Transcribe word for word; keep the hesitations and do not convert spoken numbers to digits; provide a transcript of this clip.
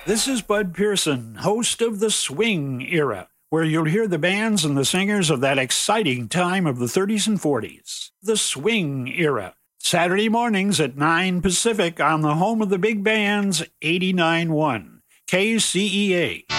This is Bud Pearson, host of The Swing Era, where you'll hear the bands and the singers of that exciting time of the thirties and forties. The Swing Era, Saturday mornings at nine Pacific on the home of the big bands, eighty-nine point one K C E A.